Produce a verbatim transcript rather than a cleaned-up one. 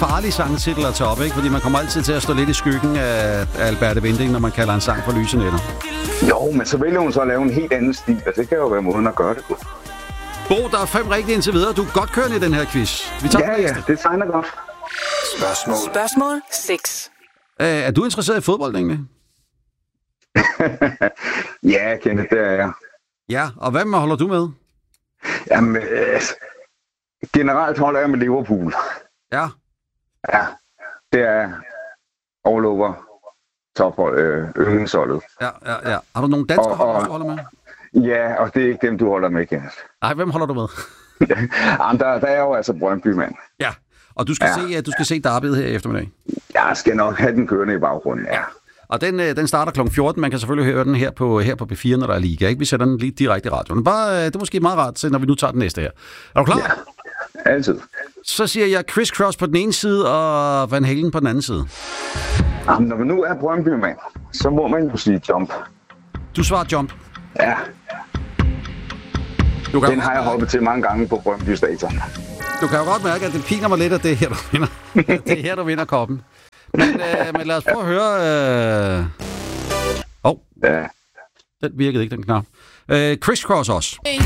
farlig sangtitel at tage op, ikke? Fordi man kommer altid til at stå lidt i skyggen af Alberte Winding, når man kalder en sang for lyse nætter. Jo, men så vælger hun så at lave en helt anden stil, og det kan jo være måden at gøre det på. Bo, der er fem rigtige indtil videre. Du er godt kørende i den her quiz. Vi tager ja, ja, det tegner godt. Spørgsmål. Spørgsmål seks. Uh, er du interesseret i fodbold, egentlig? Ja, Kenneth, det er jeg. Ja, og hvad holder du med? Jamen, øh, generelt holder jeg med Liverpool. Ja. Ja, det er all over tophold, øh, yndlingsholdet. Ja, ja, ja. Har du nogle danske og, hold, og, du holder med? Ja, og det er ikke dem, du holder med, Kenneth. Nej, hvem holder du med? Jamen, der, der er jo altså Brøndby, mand. Ja, og du skal ja. se, du skal se derbyet her i eftermiddag. Jeg skal nok have den kørende i baggrunden, ja. Og den, den starter klokken fjorten. Man kan selvfølgelig høre den her på, her på B fire, når der er liga. Ikke? Vi sætter den lige direkte i radioen. Bare, det er måske meget rart, når vi nu tager den næste her. Er du klar? Ja, altid. Så siger jeg Criss Cross på den ene side, og Van Halen på den anden side. Jamen, når man nu er Brøndby, mand, så må man jo sige jump. Du svarer jump? Ja. Du kan den har jeg hoppet til mange gange på Brøndby Stadion. Du kan jo godt mærke, at det piner mig lidt, at det er her, du vinder. Det er her, du vinder koppen. Men, øh, men lad os prøve at høre... Åh, øh... oh. ja. Den virkede ikke, den knap. Øh, Criss Cross også.